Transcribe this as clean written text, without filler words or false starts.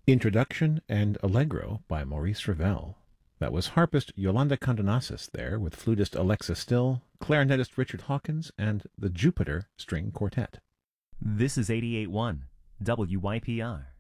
Introduction and Allegro by Maurice Ravel. That was harpist Yolanda Condonasis there with flutist Alexa Still, clarinetist Richard Hawkins, and the Jupiter String Quartet. This is 88.1 WYPR.